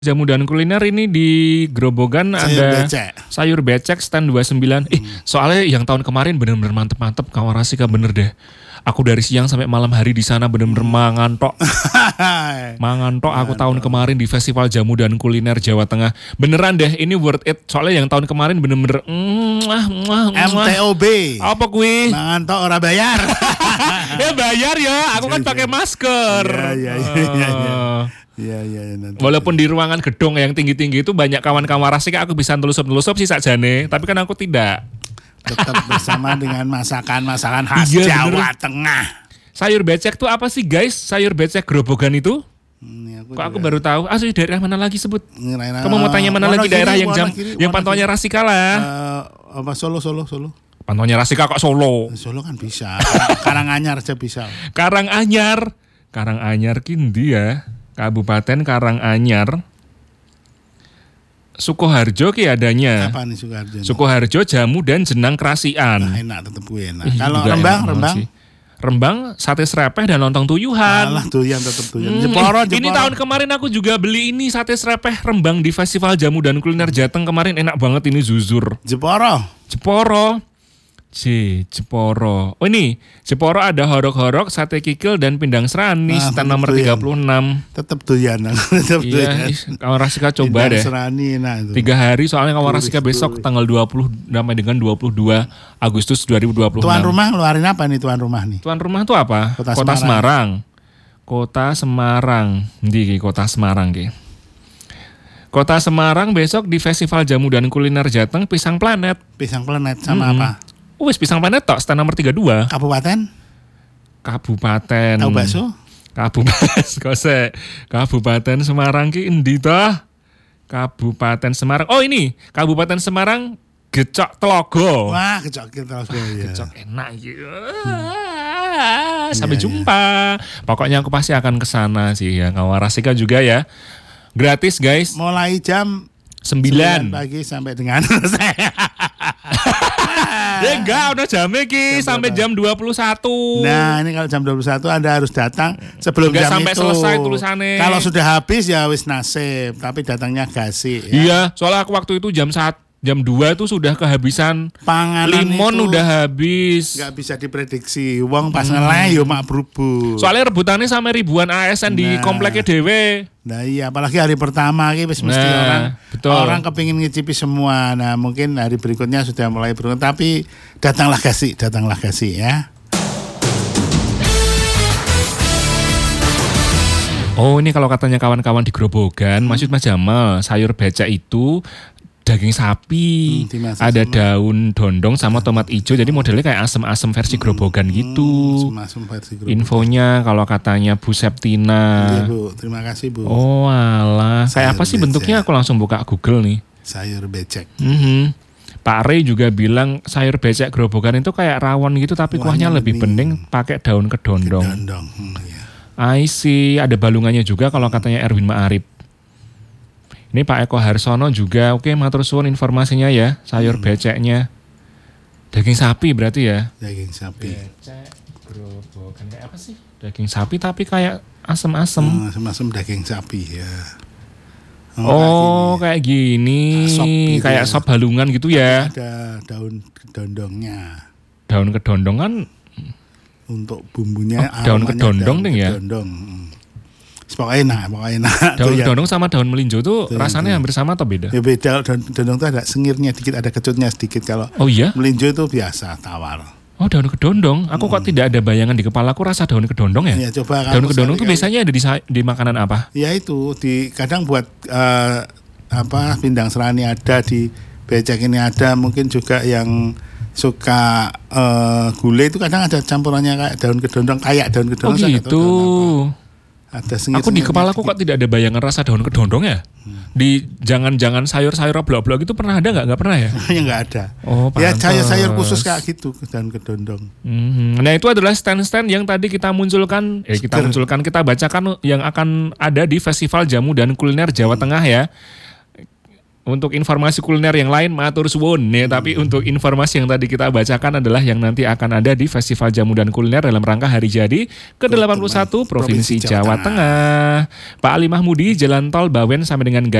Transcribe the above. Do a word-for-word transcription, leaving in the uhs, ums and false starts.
Jamu dan kuliner ini di Grobogan Sayur ada becek. sayur becek stand dua puluh sembilan. Hmm. Eh, soalnya yang tahun kemarin bener-bener mantep-mantep kawan Rasika bener deh. Aku dari siang sampai malam hari di sana bener-bener mangan tok. mangan tok aku tahun kemarin di Festival Jamu dan Kuliner Jawa Tengah. Beneran deh, ini worth it. Soalnya yang tahun kemarin bener-bener mwah, mwah, mwah. M T O B. Apa kuih? Mangan tok ora bayar. Ya bayar ya, aku kan pakai masker. Iya, iya, iya, iya. Iya, iya, nanti. Walaupun di ruangan gedung yang tinggi-tinggi itu banyak kawan-kawan Rasika, aku bisa nelusup-nelusup sih sakjane, tapi kan aku tidak. Tetap bersama dengan masakan-masakan khas Iya, Jawa bener. Tengah. Sayur becek tuh apa sih guys? Sayur becek Grobogan itu? Hmm, aku Kok aku baru tahu. Ah, sih daerah mana lagi sebut? Ngirain, Kamu mau tanya mana lagi Wonogiri, daerah yang jam Wonogiri, yang Wonogiri. pantauannya Rasika lah? Eh, apa Solo, Solo, Solo. Pantauannya Rasika kok Solo. Solo kan bisa. Karanganyar aja bisa. Karanganyar. Karanganyar kindi ya. Kabupaten Karanganyar. Sukoharjo ki adanya. Apa nih Sukoharjo? Sukoharjo jamu dan jenang kerasian. Nah, enak tetep gue enak. Ih, Kalau juga Rembang, enak banget Rembang. sih. Rembang, sate serepeh dan lontong tuyuhan. Alah doyan tetep doyan. Hmm, Jeporo, eh, Ini Jeporo. tahun kemarin aku juga beli ini sate serepeh Rembang di Festival Jamu dan Kuliner Jateng kemarin, enak banget ini zuzur. Jeporo. Jeporo. C, Jeporo. Oh ini, Jeporo ada horok-horok, sate kikil dan pindang serani, Ah, stand tetep nomor doyan. tiga puluh enam. Tetep doyan. Tetep Iya, doyan. ih, kawan Rasika coba Pindang deh. Serani enak itu. Tiga hari soalnya kawan Rasika Turis, besok turis. tanggal dua puluh sampai dengan dua puluh dua Agustus dua ribu dua puluh enam. Tuan rumah ngeluarin apa nih tuan rumah nih? Tuan rumah tuh apa? Kota Kota Semarang. Semarang. Kota Semarang. Di ki, Kota Semarang ki. Kota Semarang besok di Festival Jamu dan Kuliner Jateng Pisang Planet. Pisang Planet sama Mm-mm. apa? Wis Pisang Planet tok stand nomor tiga puluh dua. Kabupaten? Kabupaten. Tahu bakso? Kabupaten Kose. Kabupaten Semarang ki endi toh? Kabupaten Semarang. Oh ini, Kabupaten Semarang Gecok Telogo. Wah, kecok kita terus ya. Gecok enak gitu. Sampai Iya, jumpa. Pokoknya aku pasti akan ke sana sih ya. Kawan Rasika juga ya. Gratis guys. Mulai jam sembilan pagi sampai dengan Ya enggak, udah jamnya ki Jam sampai berapa? jam dua puluh satu. Nah, ini kalau jam dua puluh satu Anda harus datang sebelum Nggak jam sampai itu. selesai tulisannya. Kalau sudah habis ya wis nasib, tapi datangnya gasi ya. Iya, soalnya aku waktu itu jam saat jam dua itu sudah kehabisan Panganan limon itu udah habis. nggak bisa diprediksi. Wong pas ngeleh yo mak berubah. Soalnya rebutannya sampai ribuan A S N di Nah. kompleknya dewe. Nah iya, apalagi hari pertama ini wis mesti Nah, orang betul. orang kepingin ngicipi semua. Nah mungkin hari berikutnya sudah mulai beruntung, tapi datanglah gasi, datanglah gasi ya. Oh ini kalau katanya kawan-kawan di Grobogan, maksud Mas Jamal, sayur becek itu daging sapi, Hmm, dimasak ada sama- daun dondong sama tomat hijau, jadi modelnya kayak asem-asem versi Grobogan gitu. Masuk versi grup. Infonya kalau katanya Bu Iya Septina. Bu, terima kasih Bu. Oh alah, kayak Sayur apa sih becek. bentuknya? Aku langsung buka Google nih. Sayur becek. Mhm. Pak Rey juga bilang sayur becek Grobogan itu kayak rawon gitu, tapi kuahnya Kuahnya lebih bening bening. pakai daun kedondong. Dondong. Hmm, iya. I see, ada balungannya juga kalau katanya Erwin Ma'arif. Ini Pak Eko Harsono juga, oke matur suwun informasinya ya, sayur Hmm. beceknya. Daging sapi berarti ya? Daging sapi. Becek Grobogan kayak apa sih? Daging sapi tapi kayak asem-asem. Hmm, Semacam daging sapi ya. Oh, kayak kayak gini, Sop gitu kayak ya. sop balungan gitu gini. ya. Ada daun dondongnya Daun kedondong kan, untuk bumbunya. Oh, daun aromanya kedondong daun nih ya? Kedondong. Hmm. Pokoknya enak, pokoknya enak. daun Tuh ya. kedondong sama daun melinjo tuh Tuh, rasanya tuh. hampir sama atau beda? Ya beda, daun dondong itu ada sengirnya dikit, ada kecutnya sedikit. Kalau Oh iya? melinjo itu biasa tawar. Oh daun kedondong, aku kok tidak ada bayangan di kepalaku rasa daun kedondong ya? Ya coba Daun kamu kedondong tuh sekali-kali. biasanya ada di, sa- di makanan apa? Ya itu di kadang buat eh, apa pindang serani ada, di becek ini ada, mungkin juga yang suka eh, gulai itu kadang ada campurannya kayak daun kedondong, kayak daun Oh kedondong. saya nggak tahu gitu. daun apa. Ada sengit. Aku di kepalaku kok tidak ada bayangan rasa daun kedondong ya? Di jangan-jangan sayur-sayur blok-blok itu pernah ada nggak? Nggak pernah ya? yang nggak ada. Oh Ya pantes. sayur-sayur khusus kayak gitu, daun kedondong. Mhm. Nah itu adalah stand-stand yang tadi kita munculkan, eh kita Seger. munculkan, kita bacakan yang akan ada di Festival Jamu dan Kuliner Jawa Tengah ya. Untuk informasi kuliner yang lain matur suwun ya, tapi untuk informasi yang tadi kita bacakan adalah yang nanti akan ada di Festival Jamu dan Kuliner dalam rangka Hari Jadi ke delapan puluh satu Provinsi Jawa Tengah. Pak Ali Mahmudi, Jalan Tol Bawen sampai dengan